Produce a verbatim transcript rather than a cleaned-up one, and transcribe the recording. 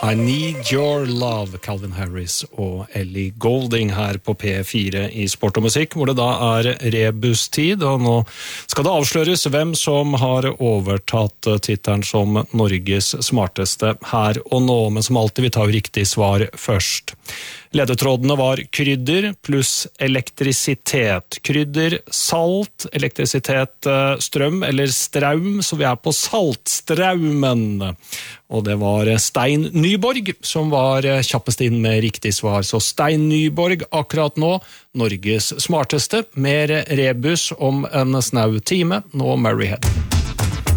I Need Your Love, Calvin Harris og Ellie Goulding her på P fire i Sport og Musikk, hvor det da er rebustid, og nå skal det avsløres hvem som har overtatt tittelen som Norges smarteste her og nå, men som alltid vi tar riktig svar først. Ledetrådene var krydder pluss elektrisitet. Krydder, salt, elektrisitet, strøm eller straum, så vi er på saltstraumen. Og det var Stein Nyborg som var kjappest inn med riktig svar. Så Stein Nyborg akkurat nå, Norges smarteste, mer rebus om en snau time, nå Maryhead.